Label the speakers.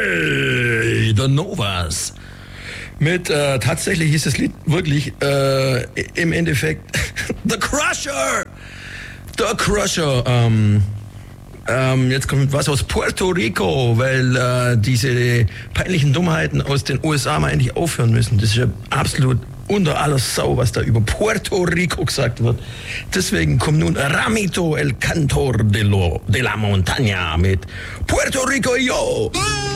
Speaker 1: Hey, The Novas. Mit, tatsächlich ist das Lied wirklich im Endeffekt The Crusher. The Crusher. Jetzt kommt was aus Puerto Rico, weil diese peinlichen Dummheiten aus den USA mal endlich aufhören müssen. Das ist ja absolut unter aller Sau, was da über Puerto Rico gesagt wird. Deswegen kommt nun Ramito, el Cantor de la Montaña mit Puerto Rico, yo!